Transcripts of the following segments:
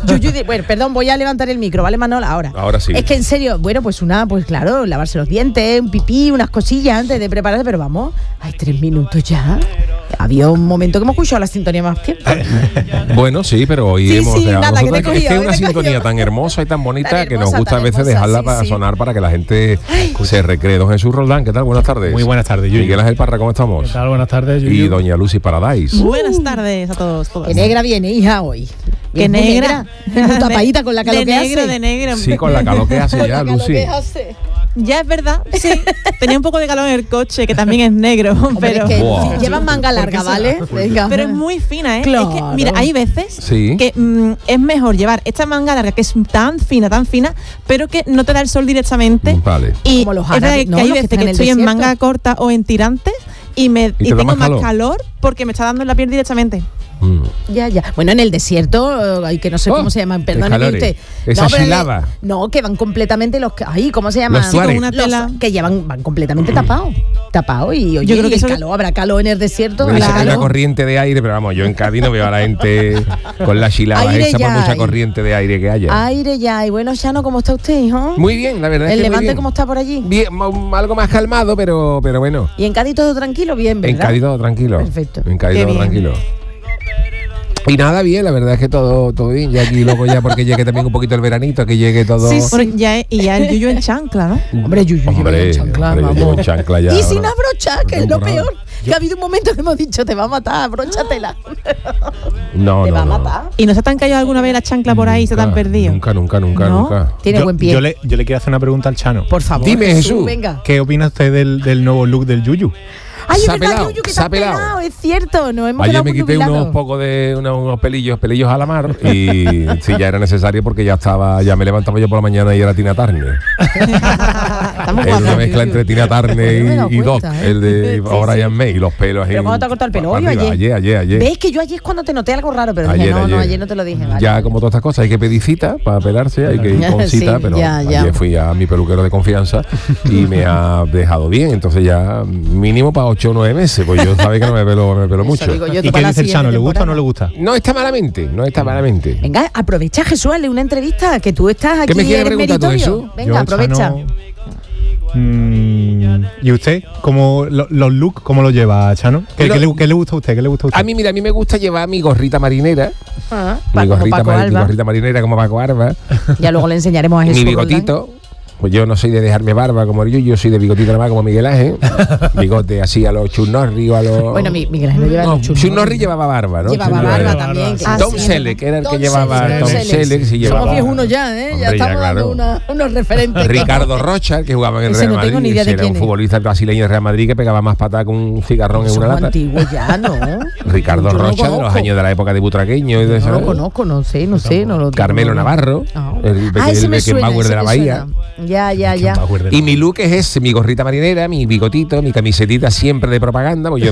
Bueno, perdón, voy a levantar el micro, ¿vale, Manol? Ahora sí. Es que en serio, bueno, pues claro, lavarse los dientes, un pipí, unas cosillas antes de prepararse, pero vamos, hay 3 minutos ya. Había un momento que hemos escuchado la sintonía más tiempo. Bueno, sí, pero hoy hemos dejado. nada, Nosotros, es que es una sintonía tan hermosa y tan bonita que nos gusta a veces dejarla para sonar para que la gente se recree. Don Jesús Roldán, ¿qué tal? Buenas tardes. Muy buenas tardes, Yuyu. Miguel Ángel Parra, ¿cómo estamos? ¿Qué tal? Buenas tardes, Yuyu. Y doña Lucy Paradise. Buenas tardes a todos. Qué negra viene, hija, hoy. Qué negra. Muy tapadita con la calor que hace. De negro. Sí, con la calor que hace ya, Lucy. Ya es verdad, sí. Tenía un poco de calor en el coche, que también es negro. Hombre, pero es que llevan manga larga, ¿vale? Venga. Pero es muy fina, ¿eh? Claro. Es que, mira, hay veces que es mejor llevar esta manga larga, que es tan fina, pero que no te da el sol directamente. Vale. Y como los es verdad árabes, que hay veces que estoy en desierto. manga corta o en tirantes y tengo más calor porque me está dando en la piel directamente. Ya. Bueno, en el desierto, que no sé cómo se llaman, perdóneme usted. Esa chilaba. No, que van completamente ¿cómo se llaman? Los tuareg. Que van completamente tapados y oye, yo creo que habrá calor en el desierto. Hay una corriente de aire, pero vamos, yo en Cádiz no veo a la gente con la chilaba esa por mucha corriente de aire que haya. Aire ya hay. Bueno, Chano, ¿cómo está usted, hijo? Muy bien, la verdad es ¿El que Levante cómo está por allí? Bien, algo más calmado, pero bueno. ¿Y en Cádiz todo tranquilo? Bien, ¿verdad? En Cádiz todo tranquilo. Perfecto. En Cádiz todo tranquilo. Y nada, bien, la verdad es que todo bien. Ya aquí luego porque llegue también un poquito el veranito, que llegue todo. Sí. Ya el Yuyu en chancla, ¿no? Hombre, Yuyu en chancla, vamos. En chancla ya, y sin abrochar, que es lo peor. Que ha habido un momento que hemos dicho, te va a matar, abróchatela. No, te va a matar. ¿Y no se te han caído alguna vez las chanclas por ahí y se te han perdido? Nunca. Tiene buen pie. Yo le quiero hacer una pregunta al Chano. Por favor. Dime, Jesús. Venga. ¿Qué opina usted del nuevo look del Yuyu? Ay, es verdad, Yuyu, que está pelado, es cierto. Nos hemos Ayer me quité unos pelillos a la mar y sí, ya era necesario porque ya me levantaba yo por la mañana y era Tina Turner. Es una mezcla entre Tina Turner y Doc, el de Brian May, y los pelos ahí. ¿Pero cuándo te has cortado el pelo? ¿Hoy o ayer? ¿Ves que yo ayer es cuando te noté algo raro? Pero dije, ayer no te lo dije. Vale. Ya como todas estas cosas, hay que pedir cita para pelarse, hay que ir con cita, pero ayer fui a mi peluquero de confianza y me ha dejado bien, entonces ya mínimo para 8 o 9 meses, pues yo sabía que no me pelo mucho. ¿Y qué dice el Chano? ¿Le gusta o no le gusta? No está malamente. Venga, aprovecha, Jesús, hazle una entrevista, que tú estás aquí. ¿Qué me quieres preguntar tú, Jesús? Venga, Yo, aprovecha. Chano, ¿y usted? ¿Los looks cómo lo lleva, Chano? ¿Qué le gusta a usted? A mí me gusta llevar mi gorrita marinera. Mi gorrita marinera como Paco Arba. Ya luego le enseñaremos a Jesús. Mi bigotito. Pues yo no soy de dejarme barba como el Yuyu, yo soy de bigotito nada más como Miguel Ángel. Bigote así a los Chuck Norris o a los... Bueno, Miguel Ángel no lleva los Chuck Norris llevaba barba, ¿no? Llevaba barba también. Tom Selleck era el que llevaba... Tom Selleck sí llevaba... Somos viejunos ya, ¿eh? Ya estamos dando unos referentes. Ricardo Rocha, que jugaba en el Real Madrid. Era un futbolista brasileño del Real Madrid que pegaba más patada con un cigarrón en una lata. Antiguo ya, ¿no? Ricardo Rocha, de los años de la época de Butragueño. No lo conozco, no sé. Carmelo Navarro, el Beckenbauer de la Bahía. Ya. Y mi look es ese, mi gorrita marinera, mi bigotito, mi camisetita siempre de propaganda, pues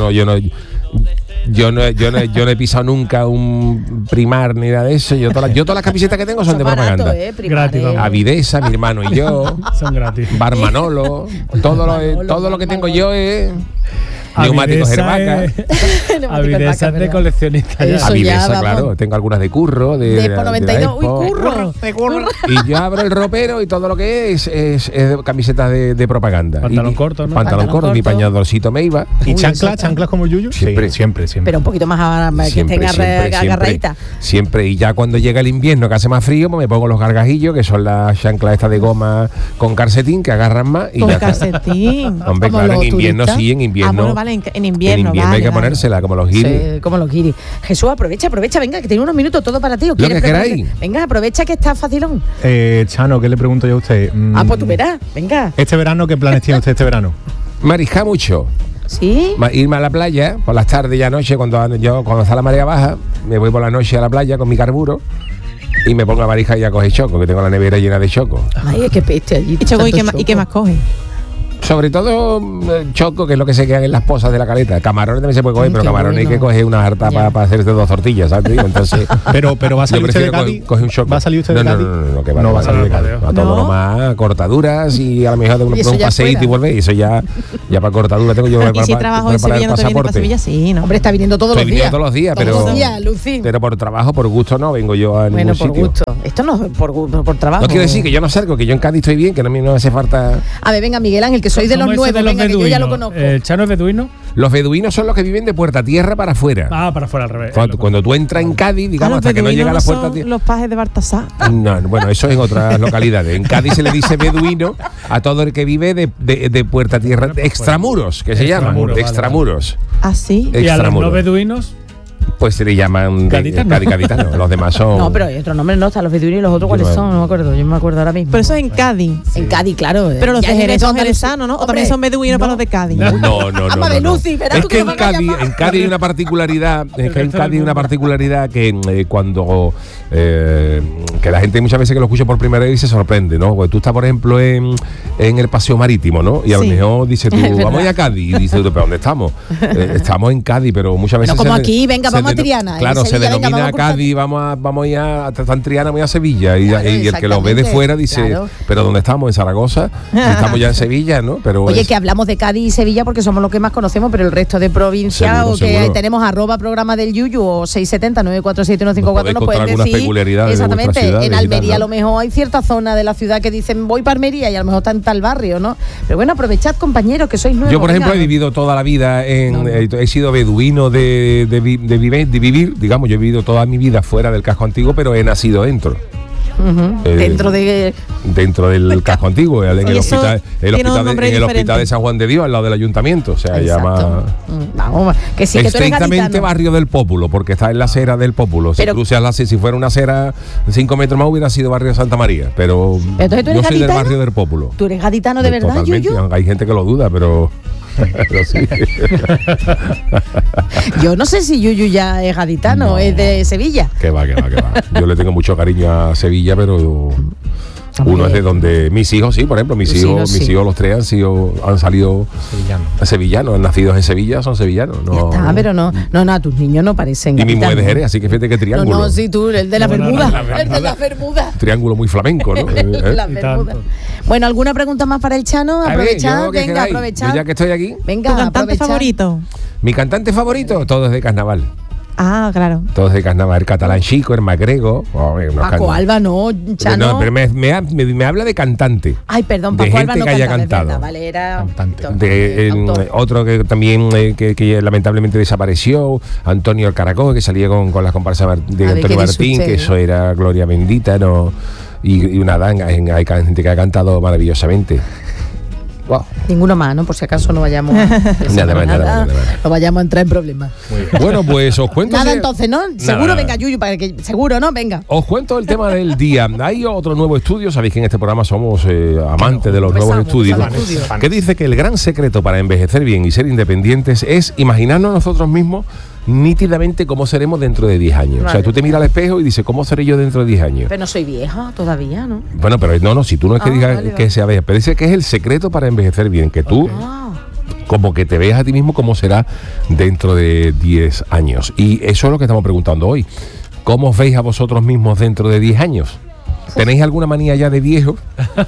yo no he pisado nunca un Primar ni nada de eso. Yo todas las camisetas que tengo son de propaganda. Gratis, Avidesa, mi hermano y yo. Son gratis. Bar Manolo. Todo lo que tengo yo es neumáticos Herbaca. Avidesa de coleccionista. Avidesa, claro. Tengo algunas de curro. De Expo 92. Uy, curro. Y yo abro el ropero y todo lo que es camisetas de propaganda. Pantalón corto, ¿no? Pantalón corto, mi pañadorcito me iba. ¿Y chanclas como Yuyu? Siempre. Pero un poquito más que estén agarraditas. Siempre. Y ya cuando llega el invierno, que hace más frío, pues me pongo los gargajillos, que son las chanclas estas de goma con calcetín, que agarran más. Y con ya calcetín. Hombre, claro, en invierno sí, en invierno. En invierno hay que ponérsela, como los guiris. Sí, como los guiris. Jesús, aprovecha, venga, que tiene unos minutos todo para ti. ¿O lo que queráis. Venga, aprovecha que está facilón. Chano, ¿qué le pregunto yo a usted? Pues tú verás, venga. ¿Este verano qué planes tiene usted este verano? Mariscar mucho. ¿Sí? Irme a la playa, por las tardes y anoche, cuando está la marea baja, me voy por la noche a la playa con mi carburo y me pongo a mariscar y a coger choco, que tengo la nevera llena de choco. Ay, qué peste allí. ¿Y qué más coge? Sobre todo choco, que es lo que se quedan en las posas de la caleta. Camarones también se puede coger, pero camarones hay que coger una harta para hacerse 2 tortillas, ¿sabes? Entonces, pero va a salir usted de Cádiz. Coge un choco. ¿Va a salir usted de Cádiz? No, que va a salir de Cádiz. A todo lo más cortaduras y a lo mejor de un paseíto y vuelve. Y eso ya para cortadura tengo yo y si trabajo en Sevilla, no te viene para Sevilla, sí, ¿no? Hombre, está viniendo todos los días. Todos los días, pero por trabajo, por gusto no vengo yo a ningún sitio. Bueno, por gusto. Esto no es por trabajo. No quiero decir que yo no salgo, que yo en Cádiz estoy bien, que no me hace falta. A ver, venga, Miguel Ángel, que soy de los nuevos, venga, que yo ya lo conozco. ¿Chano es beduino? Los beduinos son los que viven de Puerta Tierra para afuera. Para afuera, al revés. Cuando tú entras en Cádiz, digamos, hasta que no llega a la Puerta Tierra. Los pajes de Baltasar. No, bueno, eso en otras localidades. En Cádiz se le dice beduino a todo el que vive de Puerta Tierra, de extramuros, que se llaman, de extramuros. ¿Ah, sí? ¿Y a los no beduinos? Pues se le llaman gaditanos. Los demás son. No, pero hay otros nombres, no, están los beduinos y los otros cuáles son, no me acuerdo, yo me acuerdo ahora mismo. Pero eso es en Cádiz. Sí. En Cádiz, claro. Pero los de Jerez son jerezanos, ¿no? O también son beduinos para los de Cádiz. No. Es que en Cádiz hay una particularidad, que cuando que la gente muchas veces que lo escucha por primera vez se sorprende, ¿no? Porque tú estás, por ejemplo, en el paseo marítimo, ¿no? Y a lo mejor dices tú, vamos a ir a Cádiz. Y dices tú, ¿pero dónde estamos? Estamos en Cádiz, pero muchas veces. No como aquí, venga, vamos a Triana. Claro, se denomina Cádiz, vamos a ir a Triana, voy a Sevilla. Y el que lo ve de fuera dice, ¿pero dónde estamos? En Zaragoza. Estamos ya en Sevilla, ¿no? Pero oye, que hablamos de Cádiz y Sevilla porque somos los que más conocemos, pero el resto de provincias, o que tenemos @programa del Yuyu o 670-947-154, nos pueden decir. Exactamente, en Almería a lo mejor hay cierta zona de la ciudad que dicen voy para Almería y a lo mejor está en tal barrio, ¿no? Pero bueno, aprovechad, compañeros, que sois nuevos. Yo, por ejemplo, he vivido toda la vida he sido beduino de vivir, digamos, yo he vivido toda mi vida fuera del casco antiguo, pero he nacido dentro. Dentro del casco antiguo, en el hospital de San Juan de Dios, al lado del ayuntamiento, o sea, llama vamos, que sí, que estrictamente barrio del Pópulo, porque está en la acera del Pópulo. Si cruzas si fuera una acera 5 metros más hubiera sido barrio de Santa María, pero yo soy del barrio del Pópulo. ¿Tú eres gaditano de verdad, Yuyu? Hay gente que lo duda, pero sí. Yo no sé si Yuyu ya es gaditano, es de Sevilla. Que va. Yo le tengo mucho cariño a Sevilla, pero uno es de donde mis hijos, sí, por ejemplo, mis hijos los 3 han salido sevillanos, han nacido en Sevilla, son sevillanos. No, ya está, pero no, tus niños no parecen. Y mi mujer de Jerez, así que fíjate que triángulo. No, sí, tú, el de la Bermuda. El de la Bermuda. Triángulo muy flamenco, ¿no? La Bermuda. Bueno, ¿alguna pregunta más para el Chano? Aprovechad, venga, aprovechad. Ya que estoy aquí. Venga, ¿tu cantante favorito? Mi cantante favorito, todo es de carnaval. Ah, claro. Todos de carnaval, el catalán chico, el magrego. Paco Alba, no, Chano. No, pero me habla de cantante. Ay, perdón, Paco Alba no que haya cantado. Verdad, vale, era cantante. Otro que también que lamentablemente desapareció, Antonio el Caracol, que salía con las comparsas de Antonio Martín, que eso era gloria bendita, ¿no? Y una danga, hay gente que ha cantado maravillosamente. Wow. Ninguno más, ¿no? Por si acaso no vayamos nada. No vayamos a entrar en problemas. Bueno, pues os cuento. Nada, entonces, ¿no? Seguro, venga, Yuyu, para que seguro, ¿no? Venga. Os cuento el tema del día. Hay otro nuevo estudio, sabéis que en este programa somos amantes de los nuevos estudios, que dice que el gran secreto para envejecer bien y ser independientes es imaginarnos nosotros mismos nítidamente cómo seremos dentro de 10 años. Vale. O sea, tú te miras al espejo y dices, ¿cómo seré yo dentro de 10 años? Pero no soy vieja todavía, ¿no? Bueno, pero no, si tú no es que digas que sea vieja, pero dice que es el secreto para envejecer bien, que tú como que te veas a ti mismo cómo será dentro de 10 años. Y eso es lo que estamos preguntando hoy. ¿Cómo os veis a vosotros mismos dentro de 10 años? ¿Tenéis alguna manía ya de viejo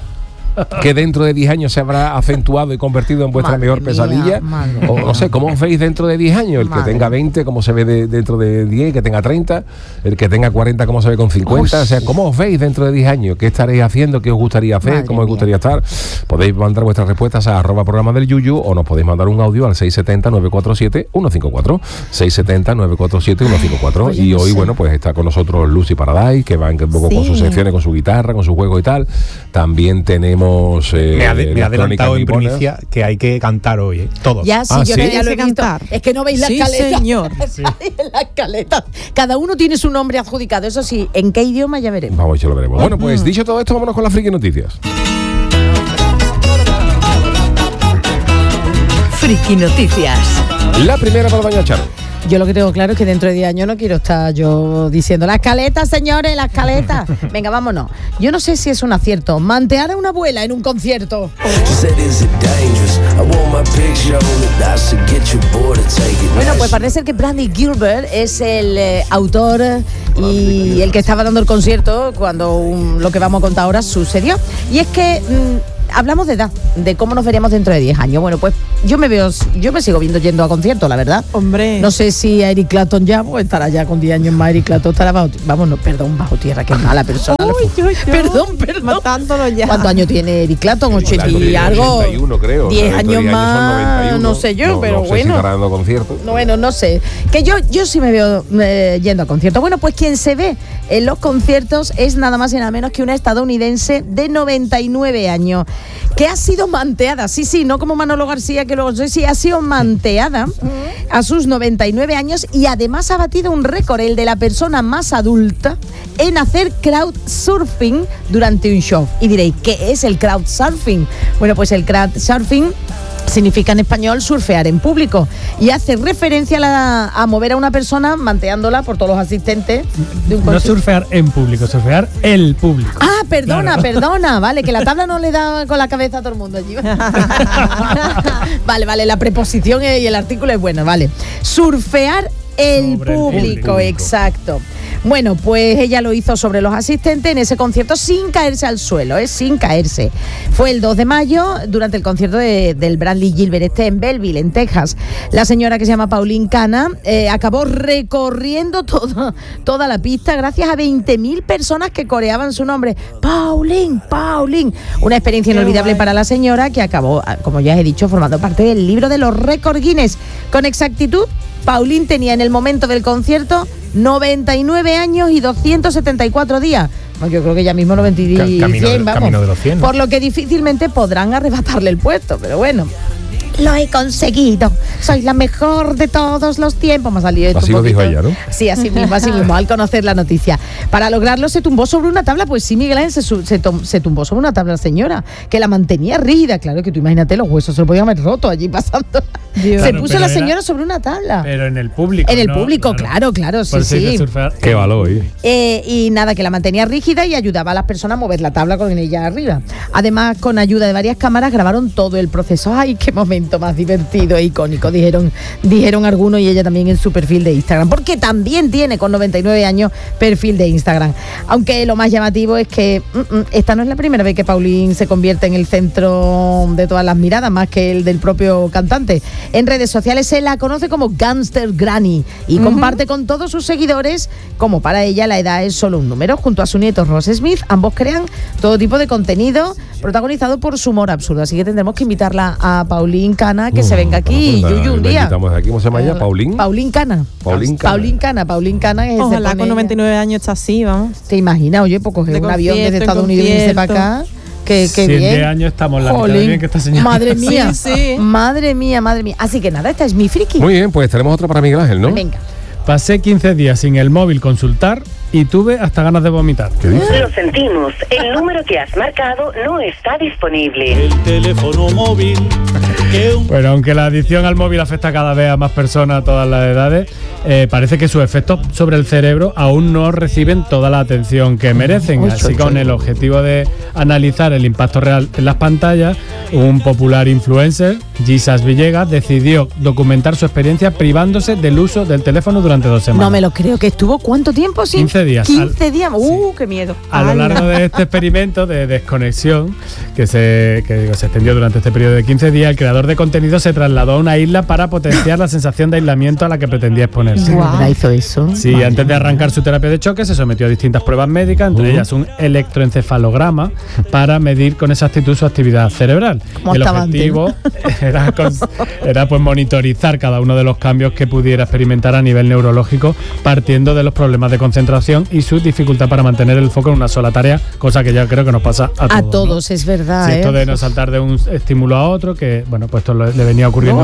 que dentro de 10 años se habrá acentuado y convertido en vuestra mejor pesadilla? O no sé, ¿cómo os veis dentro de 10 años? El que tenga 20, ¿cómo se ve dentro de 10? El que tenga 30, el que tenga 40, ¿cómo se ve con 50? O sea, ¿cómo os veis dentro de 10 años? ¿Qué estaréis haciendo? ¿Qué os gustaría hacer? ¿Cómo os gustaría estar? Podéis mandar vuestras respuestas a @programa del Yuyu o nos podéis mandar un audio al 670-947-154. 670-947-154. Y hoy, bueno, pues está con nosotros Lucy Paradise, que va un poco con sus secciones, con su guitarra, con su juego y tal. También tenemos... me ha adelantado en primicia que hay que cantar hoy, ¿eh? Todos. Ya, sí, yo ya lo he visto. Es que no veis la escaleta. Señor. Sí. La escaleta. Cada uno tiene su nombre adjudicado. Eso sí, ¿en qué idioma? Ya veremos. Vamos, ya lo veremos. Bueno, pues dicho todo esto, vámonos con las friki noticias. Friki noticias. La primera para doña Charo. Yo lo que tengo claro es que dentro de 10 años no quiero estar yo diciendo la escaleta, señores, la escaleta. Venga, vámonos. Yo no sé si es un acierto mantear a una abuela en un concierto. Bueno, pues parece ser que Bradley Gilbert es el autor y el que estaba dando el concierto cuando lo que vamos a contar ahora sucedió. Y es que hablamos de edad, de cómo nos veremos dentro de 10 años. Bueno, pues yo me sigo viendo yendo a conciertos, la verdad. Hombre. No sé si a Eric Clapton ya, pues estará ya con 10 años más. Eric Clapton estará bajo tierra, qué mala persona. Perdón. Matándolo ya. ¿Cuántos años tiene Eric Clapton? 80 y algo. 81, creo. 10 años más, no sé yo, pero no bueno. Sé si estará dando conciertos. Bueno, no sé. Que yo sí me veo yendo a conciertos. Bueno, pues quien se ve en los conciertos es nada más y nada menos que una estadounidense de 99 años. Que ha sido manteada, sí, no como Manolo García, que luego sí, ha sido manteada a sus 99 años y además ha batido un récord, el de la persona más adulta en hacer crowdsurfing durante un show. Y diréis, ¿qué es el crowdsurfing? Bueno, pues el crowdsurfing significa en español surfear en público y hace referencia a mover a una persona manteándola por todos los asistentes de un no surfear en público, surfear el público. Ah, perdona, vale, que la tabla no le da con la cabeza a todo el mundo allí. Vale, la preposición y el artículo es bueno, vale. Surfear el público, exacto. Bueno, pues ella lo hizo sobre los asistentes en ese concierto sin caerse al suelo, sin caerse. Fue el 2 de mayo durante el concierto del Bradley Gilbert en Belleville, en Texas. La señora que se llama Pauline Cana acabó recorriendo toda la pista gracias a 20.000 personas que coreaban su nombre. Pauline. Una experiencia inolvidable para la señora que acabó, como ya he dicho, formando parte del libro de los récords Guinness. Con exactitud, Pauline tenía en el momento del concierto 99 años y 274 días. Yo creo que ya mismo 100, camino de los 100. Por lo que difícilmente podrán arrebatarle el puesto, pero bueno. Lo he conseguido. Soy la mejor de todos los tiempos. Me ha salido esto. Así lo dijo ella, ¿no? Sí, así mismo, al conocer la noticia. Para lograrlo se tumbó sobre una tabla. Pues sí, Miguel Ángel se tumbó sobre una tabla, señora, que la mantenía rígida. Claro que tú imagínate, los huesos se lo podían haber roto allí pasando. Dios. Se puso la señora sobre una tabla. Pero en el público. En el público, claro, sí. Qué valor. Y nada, que la mantenía rígida y ayudaba a las personas a mover la tabla con ella arriba. Además, con ayuda de varias cámaras, grabaron todo el proceso. ¡Ay, qué momento más divertido e icónico! Dijeron algunos, y ella también en su perfil de Instagram, porque también tiene con 99 años perfil de Instagram. Aunque lo más llamativo es que esta no es la primera vez que Pauline se convierte en el centro de todas las miradas, más que el del propio cantante. En redes sociales se la conoce como Gangster Granny y comparte con todos sus seguidores, como para ella la edad es solo un número. Junto a su nieto Ross Smith, ambos crean todo tipo de contenido protagonizado por su humor absurdo. Así que tendremos que invitarla a Pauline Cana que se venga aquí, Yuyu, un día. Aquí, ¿cómo se llama ella? Pauline Cana. Pauline Cana. Es ojalá con 99 años está así, vamos. ¿Te imaginas? Oye, pues coger un avión desde Estados Unidos y irse para acá. Qué bien. 7 años estamos la mitad de bien que esta señora. Madre mía, sí. Madre mía. Así que nada, esta es mi friki. Muy bien, pues tenemos otra para Miguel Ángel, ¿no? Venga. Pasé 15 días sin el móvil consultar y tuve hasta ganas de vomitar. ¿Qué dices? Lo sentimos, el número que has marcado no está disponible. El teléfono móvil. Bueno, aunque la adicción al móvil afecta cada vez a más personas a todas las edades, parece que sus efectos sobre el cerebro aún no reciben toda la atención que merecen. Así, con el objetivo de analizar el impacto real en las pantallas, un popular influencer, Jesus Villegas, decidió documentar su experiencia privándose del uso del teléfono durante 2 semanas. No me lo creo. ¿Que estuvo cuánto tiempo sin? 15 días. 15 días. ¡Qué miedo! A lo largo de este experimento de desconexión que se extendió durante este periodo de 15 días, el creador de contenido se trasladó a una isla para potenciar la sensación de aislamiento a la que pretendía exponerse. Wow. ¿Hizo eso? Sí, vale. Antes de arrancar su terapia de choque se sometió a distintas pruebas médicas, entre ellas un electroencefalograma para medir con exactitud su actividad cerebral. El objetivo era pues monitorizar cada uno de los cambios que pudiera experimentar a nivel neurológico, partiendo de los problemas de concentración y su dificultad para mantener el foco en una sola tarea, cosa que ya creo que nos pasa a todos, ¿no? Es verdad. Sí, esto de no saltar de un estímulo a otro, que bueno, pues esto le venía ocurriendo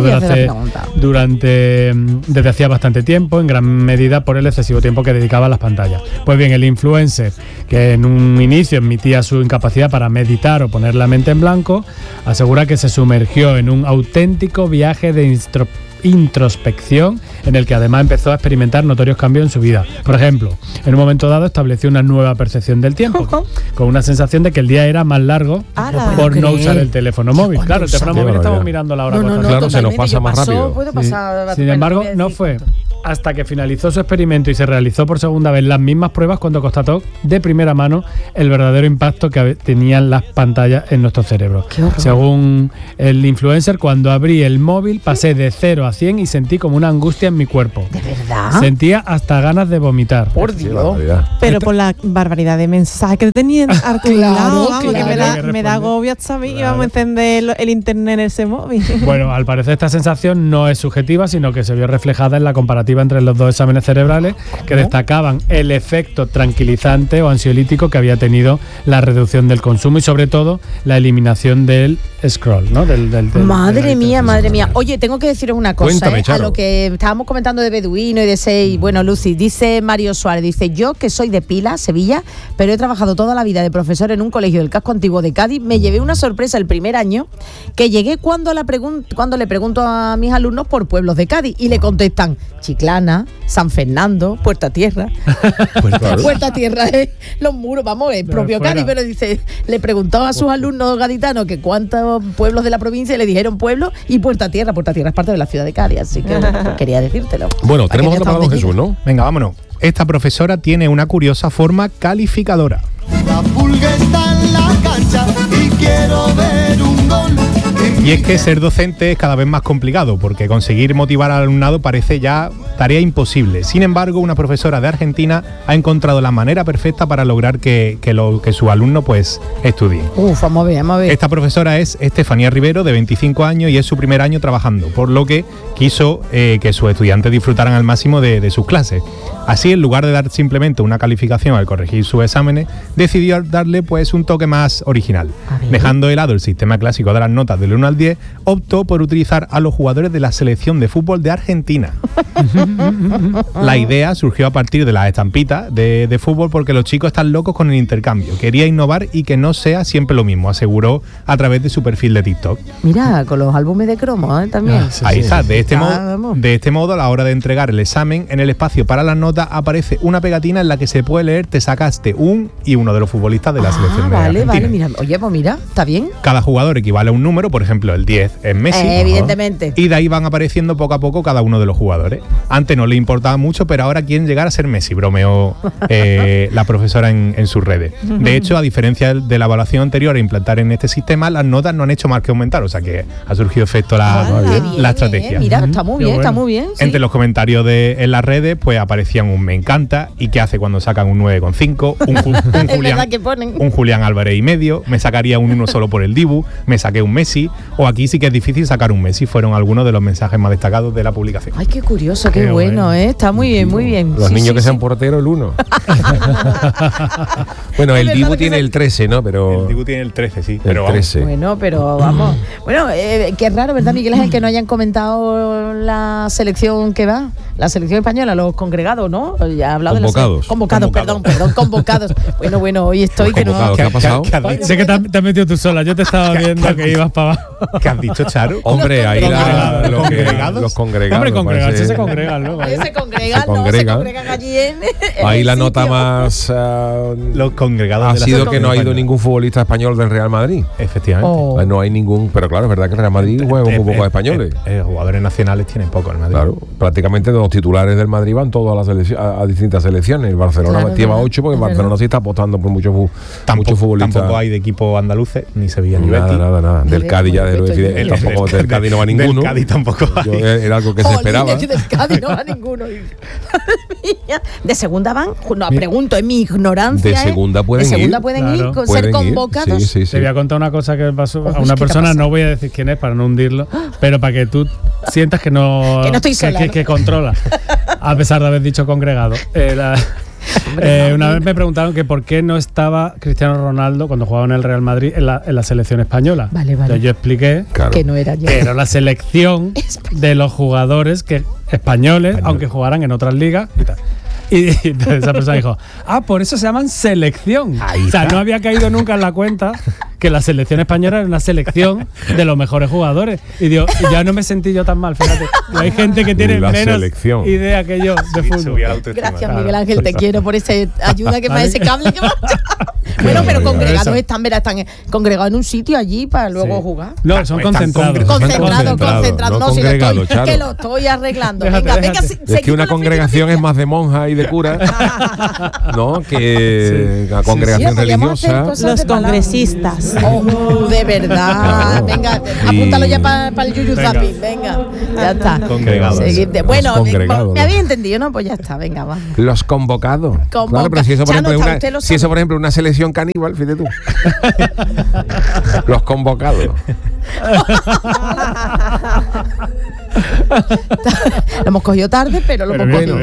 desde hacía bastante tiempo, en gran medida por el excesivo tiempo que dedicaba a las pantallas. Pues bien, el influencer, que en un inicio admitía su incapacidad para meditar o poner la mente en blanco, asegura que se sumergió en un auténtico viaje de introspección en el que además empezó a experimentar notorios cambios en su vida. Por ejemplo, en un momento dado estableció una nueva percepción del tiempo, con una sensación de que el día era más largo por no usar el teléfono móvil. Claro, el teléfono móvil estamos mirando la hora. Claro, se nos pasa más rápido. Sin embargo, no fue hasta que finalizó su experimento y se realizó por segunda vez las mismas pruebas cuando constató de primera mano el verdadero impacto que tenían las pantallas en nuestro cerebro. Según el influencer, cuando abrí el móvil pasé de 0 a 100 y sentí como una angustia en mi cuerpo. ¿De verdad? Sentía hasta ganas de vomitar. Por Dios. Pero por la barbaridad de mensajes que tenía claro, que me da agobio hasta mí. Vamos a encender el internet en ese móvil. Bueno, al parecer esta sensación no es subjetiva, sino que se vio reflejada en la comparativa entre los dos exámenes cerebrales que destacaban el efecto tranquilizante o ansiolítico que había tenido la reducción del consumo y sobre todo la eliminación del scroll, ¿no? Madre mía. Oye, tengo que deciros una cosa. Cuéntame, a lo que estábamos comentando de Beduino y de Sei. Bueno, Lucy, dice Mario Suárez, dice: yo que soy de Pila, Sevilla, pero he trabajado toda la vida de profesor en un colegio del casco antiguo de Cádiz, me llevé una sorpresa el primer año que llegué cuando le pregunto a mis alumnos por pueblos de Cádiz y le contestan Chiclana, San Fernando, Puerta Tierra. Puerta Tierra es los muros, vamos, es propio Cádiz, pero dice, le preguntó a sus alumnos gaditanos que cuántos pueblos de la provincia y le dijeron pueblo y Puerta Tierra es parte de la ciudad de Cádiz, así que pues quería decírtelo. Bueno, tenemos otro para don Jesús, ¿no? Venga, vámonos. Esta profesora tiene una curiosa forma calificadora. La pulga está en la cancha y quiero ver un gol. Y es que ser docente es cada vez más complicado, porque conseguir motivar al alumnado parece ya tarea imposible. Sin embargo, una profesora de Argentina ha encontrado la manera perfecta para lograr que sus alumnos pues estudien. Vamos a ver. Esta profesora es Estefanía Rivero, de 25 años, y es su primer año trabajando, por lo que quiso que sus estudiantes disfrutaran al máximo de sus clases. Así, en lugar de dar simplemente una calificación al corregir sus exámenes, decidió darle pues un toque más original. Dejando de lado el sistema clásico de las notas del 1 al 10, optó por utilizar a los jugadores de la selección de fútbol de Argentina. La idea surgió a partir de las estampitas de fútbol, porque los chicos están locos con el intercambio. Quería innovar y que no sea siempre lo mismo, aseguró a través de su perfil de TikTok. Mira, con los álbumes de cromos también. Ahí está. De este modo, a la hora de entregar el examen, en el espacio para las notas aparece una pegatina en la que se puede leer: te sacaste un y uno de los futbolistas de la selección de Argentina. Vale, mira. Oye, pues mira, está bien. Cada jugador equivale a un número, por ejemplo, el 10 es Messi. Evidentemente. Y de ahí van apareciendo poco a poco cada uno de los jugadores. Antes no le importaba mucho, pero ahora quieren llegar a ser Messi, bromeó la profesora en sus redes. De hecho, a diferencia de la evaluación anterior a implantar en este sistema, las notas no han hecho más que aumentar, o sea que ha surgido efecto la estrategia. Mira, está muy bien, está muy bien. Sí. Entre los comentarios en las redes, pues aparecían un me encanta, y qué hace cuando sacan un 9,5, un Julián Álvarez y medio, me sacaría un 1 solo por el Dibu, me saqué un Messi, o aquí sí que es difícil sacar un Messi. Fueron algunos de los mensajes más destacados de la publicación. Ay, qué curioso, qué bueno, está muy bien, muy bien. Los niños que sean porteros, el 1. Bueno, el Dibu tiene el 13, ¿no? Pero el Dibu tiene el 13, sí. Pero 13. Bueno, pero vamos. Bueno, qué raro, ¿verdad, Miguel Ángel, que no hayan comentado la selección que va? La selección española, los congregados, ¿no? Ya he hablado convocados. Convocados. Bueno, hoy estoy que no. ¿Qué ha pasado? Sé que te has metido tú sola. Yo te estaba viendo que ibas para abajo. ¿Qué has dicho, Charo? Hombre, ahí los congregados. Hombre, congregarse se congregan, ¿no? Se congregan allí en ahí la nota más los congregados ha sido que no ha ido ningún futbolista español del Real Madrid. Efectivamente. No hay ningún, pero claro, es verdad que el Real Madrid juega muy pocos españoles. Jugadores nacionales tienen poco el Madrid. Claro, prácticamente los titulares del Madrid van todos a distintas selecciones. El Barcelona lleva 8 porque el Barcelona sí está apostando por muchos futbolistas. Tampoco hay de equipo andaluces, ni Sevilla ni Betis. Nada. Del Cádiz ya tampoco, del Cádiz no va ninguno. Del Cádiz tampoco. Era algo que se esperaba. Del Cádiz no va ninguno. De segunda van, no, pregunto, en mi ignorancia. De segunda pueden ir, ser convocados. Sí. Te voy a contar una cosa que pasó a una persona, no voy a decir quién es para no hundirlo, pero para que tú sientas que no estoy sola, que controla, a pesar de haber dicho congregado. Una vez me preguntaron que por qué no estaba Cristiano Ronaldo cuando jugaba en el Real Madrid en la selección española. Vale. Entonces yo expliqué que no era yo. Que era la selección de los jugadores españoles, aunque jugaran en otras ligas y tal. Y entonces esa persona dijo, por eso se llaman selección. O sea, no había caído nunca en la cuenta que la selección española era una selección de los mejores jugadores. Y digo, ya no me sentí yo tan mal, fíjate. Hay gente que tiene menos idea que yo de fútbol. Gracias, Miguel Ángel, te quiero por esa ayuda que me da ese cable que me ha echado. Bueno, pero congregados están congregados en un sitio allí para luego jugar. No, son concentrados. Concentrados. No, que lo estoy arreglando. Venga, es que una congregación es más de monja y de cura, ¿no? Que la congregación religiosa. Los congresistas. De verdad. Venga, apúntalo ya para el Yuyu Zapping. Venga, ya está. Congregados. Bueno, me había entendido, ¿no? Pues ya está, venga, va. Los convocados. Claro, pero si eso, por ejemplo, una selección caníbal, fíjate tú. Los convocados. Lo hemos cogido tarde, pero lo hemos cogido.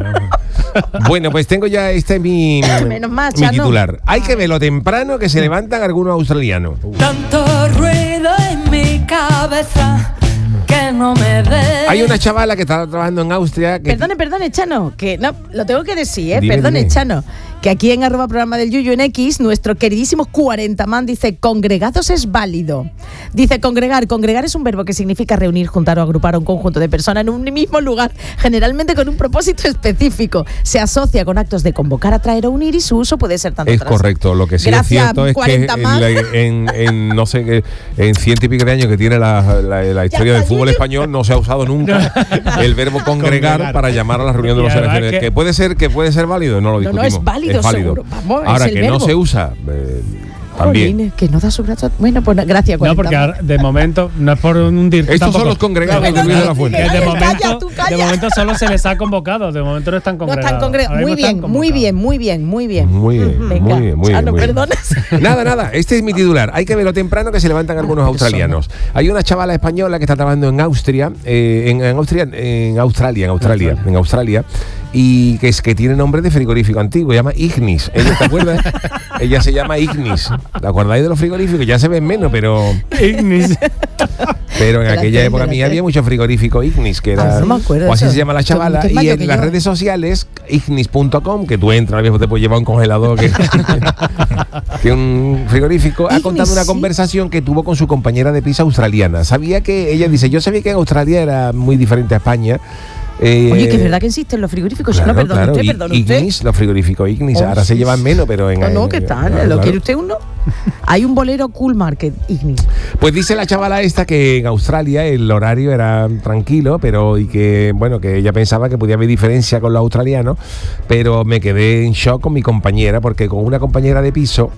Bueno, pues tengo ya mi titular. Hay que verlo temprano que se levantan algunos australianos. Tanto ruido en mi cabeza que no me dé. Hay una chavala que está trabajando en Austria. Perdone, Chano, que no, lo tengo que decir, perdone, Chano. Que aquí en @programa del Yuyu en X, nuestro queridísimo 40man dice: congregados es válido. Dice congregar es un verbo que significa reunir, juntar o agrupar a un conjunto de personas en un mismo lugar, generalmente con un propósito específico. Se asocia con actos de convocar, atraer o unir y su uso puede ser tanto. Es correcto, lo que sí es cierto es que en no sé, en 100 y pico de años que tiene la historia del fútbol español no se ha usado nunca el verbo congregar para llamar a la reunión de los selecciones. Que puede ser válido, no lo discutimos. No, es válido. Seguro. Vamos, ahora que verbo. No se usa también. Jolín, que no da su brazo. Bueno, pues gracias. No, porque ahora, de momento no es por hundir. Estos tampoco. Son los congregados de Luis de la Fuente. De momento solo se les ha convocado. De momento no están congregados. Muy bien. No perdones. Nada. Este es mi titular. Hay que verlo temprano que se levantan algunos australianos. Hay una chavala española que está trabajando en Austria, en Australia. Y que tiene nombre de frigorífico antiguo, se llama Ignis. ¿Ella te acuerdas? Ella se llama Ignis. ¿Te acordáis de los frigoríficos? Ya se ven menos, pero Ignis. Pero en aquella época mía había mucho frigorífico Ignis, que era, no me acuerdo, o así se llama la chavala. Y en las redes sociales, ignis.com, que tú entras, te puedes llevar un congelador que un frigorífico, Ignis, ha contado una conversación que tuvo con su compañera de piso australiana. Yo sabía que en Australia era muy diferente a España. Oye, que es verdad que existen los frigoríficos. Claro, no, perdón usted. Ignis, los frigoríficos Ignis, ahora se llevan menos, pero en... No, ¿qué tal? ¿Lo quiere usted uno? Hay un bolero Cool Market Ignis. Pues dice la chavala esta que en Australia el horario era tranquilo, pero y que, bueno, que ella pensaba que podía haber diferencia con los australianos, pero me quedé en shock con mi compañera, porque con una compañera de piso...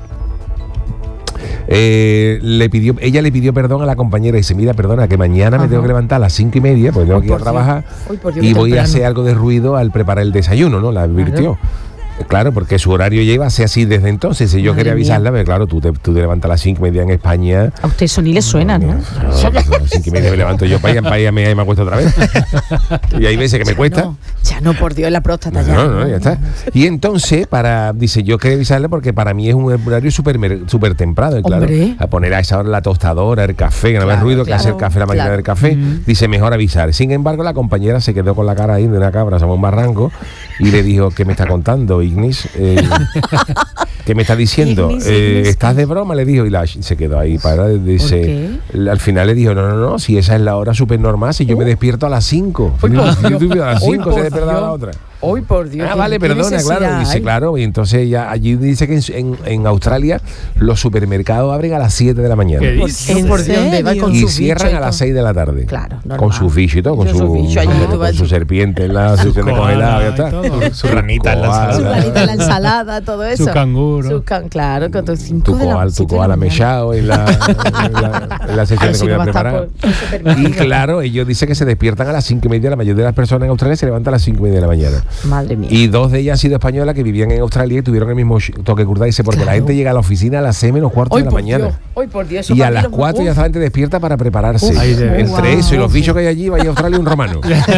ella le pidió perdón a la compañera y dice: mira, perdona, que mañana me tengo que levantar a las 5:30 porque tengo que ir a trabajar y voy a hacer algo de ruido al preparar el desayuno, ¿no? La advirtió. Claro, porque su horario ya iba a ser así desde entonces. Y yo quería avisarla, pero claro, tú te levantas a las 5:30 en España. A usted eso ni le suena, ¿no? A las 5:30 me levanto yo para ir y me acuesto otra vez. Y hay veces que me cuesta. Ya no, por Dios, la próstata ya. No, ya está. Y entonces, dice, yo quería avisarle porque para mí es un horario súper temprano. Claro, a poner a esa hora la tostadora, el café, que no hace ruido, que hace el café, la máquina del café. Dice, mejor avisar. Sin embargo, la compañera se quedó con la cara ahí de una cabra, somos un barranco, y le dijo: ¿qué me está contando, Ignis? ¿Qué me está diciendo? Ignis. ¿Estás de broma? Le dijo, y se quedó ahí para. Dice, al final le dijo: no, si esa es la hora súper normal, si yo me despierto a las 5. A las 5 se despierta la otra. Hoy por Dios. Vale, perdona, claro. Dice, claro. Y entonces ella allí dice que en Australia los supermercados abren a las 7 de la mañana. ¿Por Dios? Y cierran a las 6 de la tarde. Claro. Normal. Con su bicho y todo, con su serpiente en la sección de congelado, ya está. Su ranita en la ensalada, todo eso. Su canguro. Claro, con tus 5 de la mañana. Tu koala mechado en la sección de comida preparada. Y claro, ellos dicen que se despiertan a las 5:30. La mayoría de las personas en Australia se levantan a las 5:30 de la mañana. Madre mía. Y 2 de ellas han sido españolas que vivían en Australia y tuvieron el mismo toque curda. Dice, porque la gente llega a la oficina a las 6 menos cuarto de la mañana. Hoy por Dios. Y a las 4 ya la gente despierta para prepararse. Entre eso y los bichos que hay allí, vaya a Australia un romano.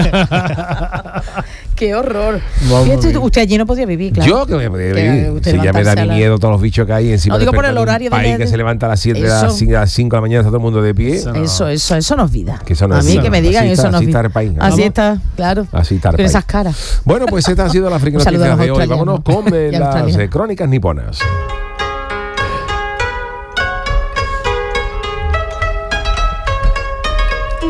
¡Qué horror! Usted allí no podía vivir, claro. Yo que voy a poder vivir. Si ya me da mi miedo todos los bichos que hay encima. No digo por el horario del país que se levanta a las 7 a las 5 de la mañana, está todo el mundo de pie. Eso no es vida. A mí que me digan eso no es vida. Así está, claro. Así está. Con esas caras. Bueno, pues esta ha sido la friki noticias de hoy. Vámonos con las crónicas niponas.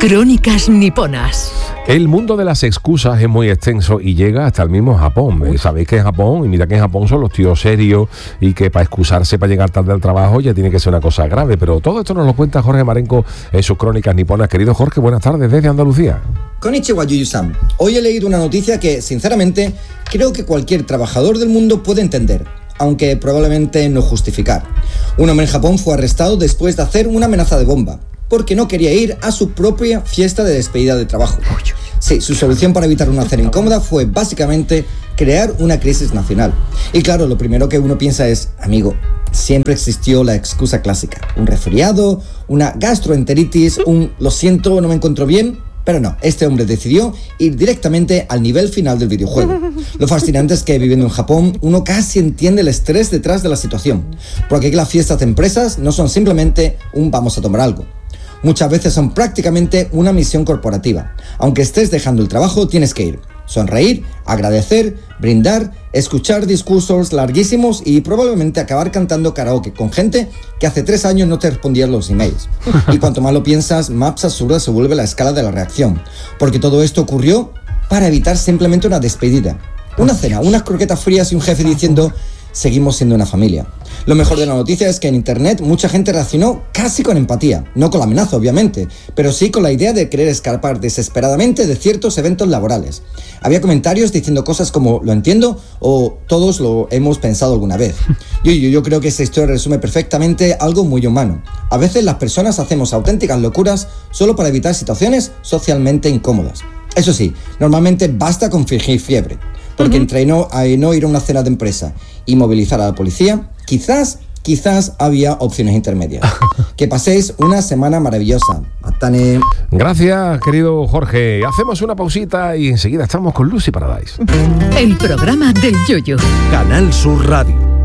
Crónicas niponas. El mundo de las excusas es muy extenso y llega hasta el mismo Japón. Sabéis que en Japón, y mira que en Japón son los tíos serios y que para excusarse para llegar tarde al trabajo ya tiene que ser una cosa grave. Pero todo esto nos lo cuenta Jorge Marenco en sus Crónicas niponas. Querido Jorge, buenas tardes desde Andalucía. Konnichiwa, Yuyu-san. Hoy he leído una noticia que, sinceramente, creo que cualquier trabajador del mundo puede entender, aunque probablemente no justificar. Un hombre en Japón fue arrestado después de hacer una amenaza de bomba, porque no quería ir a su propia fiesta de despedida de trabajo. Sí, su solución para evitar una cena incómoda fue básicamente crear una crisis nacional. Y claro, lo primero que uno piensa es, amigo, siempre existió la excusa clásica. Un resfriado, una gastroenteritis, un lo siento, no me encuentro bien. Pero no, este hombre decidió ir directamente al nivel final del videojuego. Lo fascinante es que viviendo en Japón, uno casi entiende el estrés detrás de la situación. Porque aquí las fiestas de empresas no son simplemente un vamos a tomar algo. Muchas veces son prácticamente una misión corporativa. Aunque estés dejando el trabajo, tienes que ir. Sonreír, agradecer, brindar, escuchar discursos larguísimos y probablemente acabar cantando karaoke con gente que hace 3 años no te respondía los emails. Y cuanto más lo piensas, más absurda se vuelve la escala de la reacción. Porque todo esto ocurrió para evitar simplemente una despedida. Una cena, unas croquetas frías y un jefe diciendo, seguimos siendo una familia. Lo mejor de la noticia es que en internet mucha gente reaccionó casi con empatía, no con la amenaza obviamente, pero sí con la idea de querer escapar desesperadamente de ciertos eventos laborales. Había comentarios diciendo cosas como lo entiendo o todos lo hemos pensado alguna vez. Yo creo que esta historia resume perfectamente algo muy humano. A veces las personas hacemos auténticas locuras solo para evitar situaciones socialmente incómodas. Eso sí, normalmente basta con fingir fiebre. Porque entre no ir a una cena de empresa y movilizar a la policía, quizás había opciones intermedias. Que paséis una semana maravillosa. Matane. Gracias, querido Jorge. Hacemos una pausita y enseguida estamos con Lucy Paradise. El programa del Yoyo. Canal Sur Radio.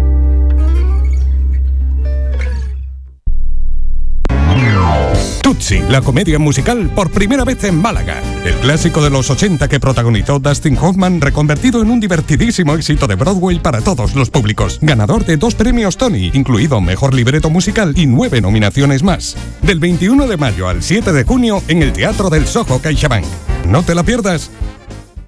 Tutsi, la comedia musical por primera vez en Málaga. El clásico de los 80 que protagonizó Dustin Hoffman, reconvertido en un divertidísimo éxito de Broadway para todos los públicos. Ganador de 2 premios Tony, incluido Mejor Libreto Musical y 9 nominaciones más. Del 21 de mayo al 7 de junio en el Teatro del Soho CaixaBank. No te la pierdas.